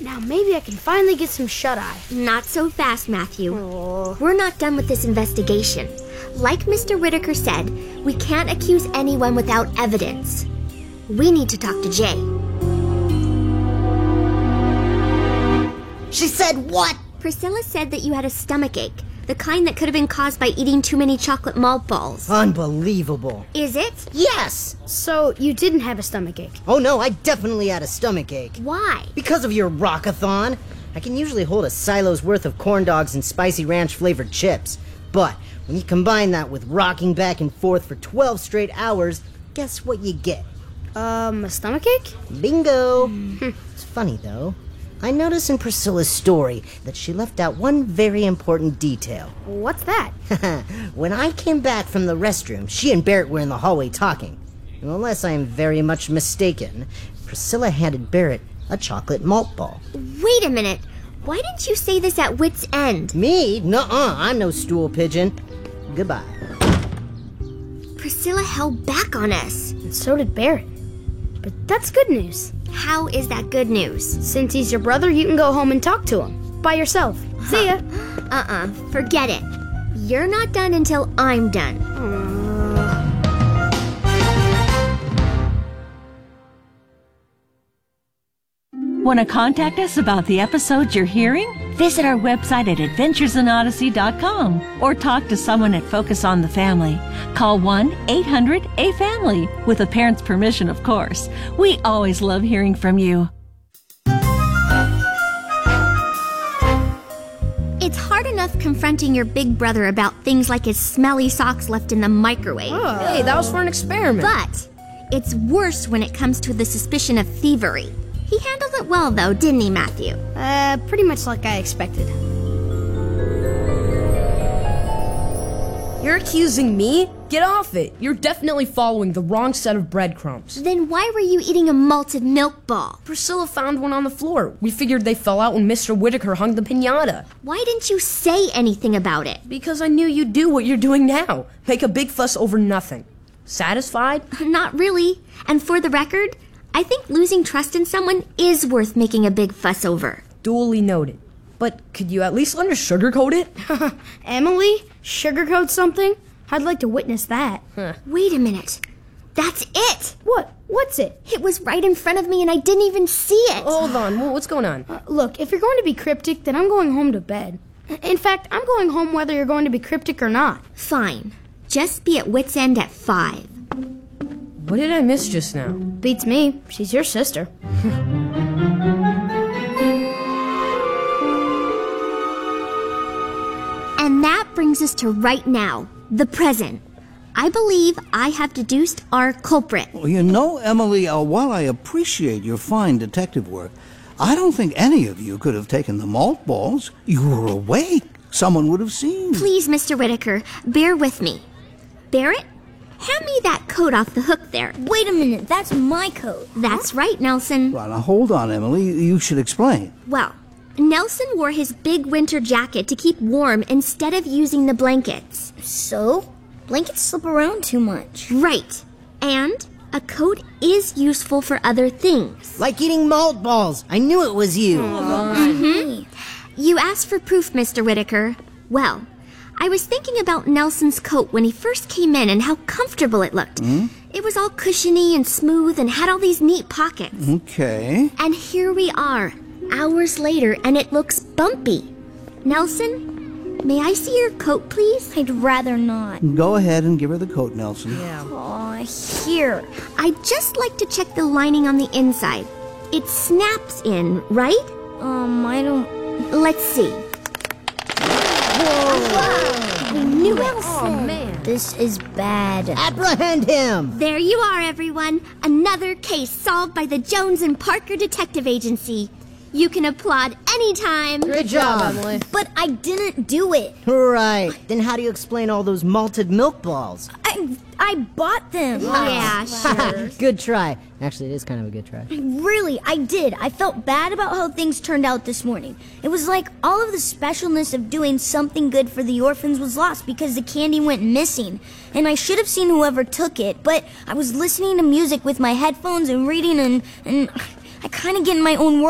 Now maybe I can finally get some shut-eye. Not so fast, Matthew. Oh. We're not done with this investigation. Like Mr. Whitaker said, we can't accuse anyone without evidence. We need to talk to Jay. She said what? Priscilla said that you had a stomachache, the kind that could have been caused by eating too many chocolate malt balls. Unbelievable. Is it? Yes. So you didn't have a stomachache? Oh no, I definitely had a stomachache. Why? Because of your rockathon. I can usually hold a silo's worth of corn dogs and spicy ranch flavored chips. But when you combine that with rocking back and forth for 12 straight hours, guess what you get? A stomachache? Bingo. It's funny though. I noticed in Priscilla's story that she left out one very important detail. What's that? When I came back from the restroom, she and Barrett were in the hallway talking. And unless I am very much mistaken, Priscilla handed Barrett a chocolate malt ball. Wait a minute. Why didn't you say this at wit's end? Me? Nuh-uh, I'm no stool pigeon. Goodbye. Priscilla held back on us. And so did Barrett. But that's good news. How is that good news? Since he's your brother, you can go home and talk to him. By yourself. See ya. Forget it. You're not done until I'm done. Want to contact us about the episodes you're hearing? Visit our website at adventuresinodyssey.com or talk to someone at Focus on the Family. Call 1-800-A-FAMILY, with a parent's permission, of course. We always love hearing from you. It's hard enough confronting your big brother about things like his smelly socks left in the microwave. Oh. Hey, that was for an experiment. But it's worse when it comes to the suspicion of thievery. He handled it well, though, didn't he, Matthew? Pretty much like I expected. You're accusing me? Get off it. You're definitely following the wrong set of breadcrumbs. Then why were you eating a malted milk ball? Priscilla found one on the floor. We figured they fell out when Mr. Whitaker hung the piñata. Why didn't you say anything about it? Because I knew you'd do what you're doing now. Make a big fuss over nothing. Satisfied? Not really. And for the record, I think losing trust in someone is worth making a big fuss over. Duly noted. But could you at least let her sugarcoat it? Emily? Sugarcoat something? I'd like to witness that. Wait a minute. That's it! What? What's it? It was right in front of me and I didn't even see it. Hold on. What's going on? Look, if you're going to be cryptic, then I'm going home to bed. In fact, I'm going home whether you're going to be cryptic or not. Fine. Just be at wit's end at 5. What did I miss just now? Beats me. She's your sister. And that brings us to right now, the present. I believe I have deduced our culprit. Well, you know, Emily, while I appreciate your fine detective work, I don't think any of you could have taken the malt balls. You were awake. Someone would have seen. Please, Mr. Whitaker, bear with me. Barrett, hand me that coat off the hook there. Wait a minute, that's my coat. That's right, Nelson. Well, now, hold on, Emily. You should explain. Well, Nelson wore his big winter jacket to keep warm instead of using the blankets. So? Blankets slip around too much. Right. And a coat is useful for other things. Like eating malt balls. I knew it was you. You asked for proof, Mr. Whitaker. Well, I was thinking about Nelson's coat when he first came in and how comfortable it looked. It was all cushiony and smooth and had all these neat pockets. Okay. And here we are, hours later, and it looks bumpy. Nelson, may I see your coat, please? I'd rather not. Go ahead and give her the coat, Nelson. Aw, here. I'd just like to check the lining on the inside. It snaps in, right? I don't... Let's see. I knew it. Oh, man. This is bad. Apprehend him! There you are, everyone. Another case solved by the Jones and Parker Detective Agency. You can applaud anytime. Good job, Emily. But I didn't do it. Right. Then how do you explain all those malted milk balls? I bought them. Yeah, sure. Good try. Actually, it is kind of a good try. Really, I did. I felt bad about how things turned out this morning. It was like all of the specialness of doing something good for the orphans was lost because the candy went missing. And I should have seen whoever took it, but I was listening to music with my headphones and reading and I kind of get in my own world.